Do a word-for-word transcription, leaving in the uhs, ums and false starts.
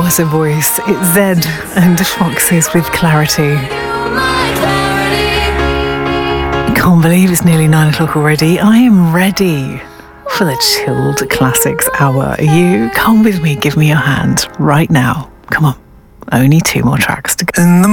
What a voice. It's Zed and Foxes with Clarity. I can't believe it's nearly nine o'clock already. I am ready for the Chilled Classics Hour. Are you? Come with me, give me your hand right now. Come on. Only two more tracks to go. In the